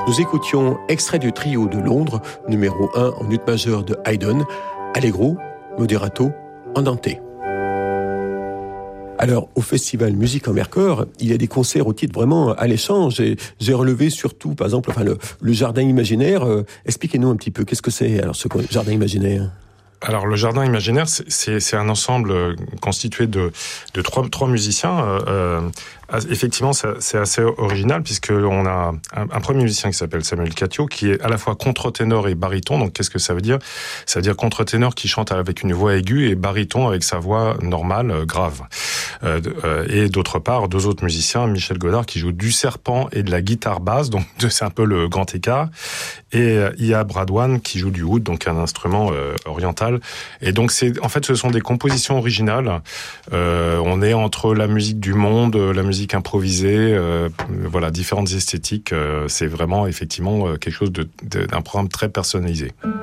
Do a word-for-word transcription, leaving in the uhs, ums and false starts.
Nous écoutions extrait du trio de Londres, numéro un en ut majeur de Haydn, Allegro, Moderato, Andante. Alors, au festival Musique en Mercœur, il y a des concerts au titre vraiment alléchant. J'ai, j'ai relevé surtout, par exemple, enfin, le, le Jardin Imaginaire. Euh, expliquez-nous un petit peu, qu'est-ce que c'est, alors, ce Jardin Imaginaire ? Alors, le Jardin Imaginaire, c'est, c'est, c'est un ensemble constitué de, de trois, trois musiciens. Euh, effectivement, c'est, c'est assez original, puisqu'on a un, un premier musicien qui s'appelle Samuel Catio, qui est à la fois contre-ténor et baryton. Donc, qu'est-ce que ça veut dire ? Ça veut dire contre-ténor qui chante avec une voix aiguë et baryton avec sa voix normale, euh, grave. Euh, euh, et d'autre part, deux autres musiciens, Michel Godard, qui joue du serpent et de la guitare basse, donc c'est un peu le grand écart. Et euh, Ia Bradwan, qui joue du oud, donc un instrument euh, oriental. Et donc, c'est, en fait, ce sont des compositions originales. Euh, on est entre la musique du monde, la musique improvisée, euh, voilà, différentes esthétiques. Euh, c'est vraiment, effectivement, quelque chose de, de, d'un programme très personnalisé.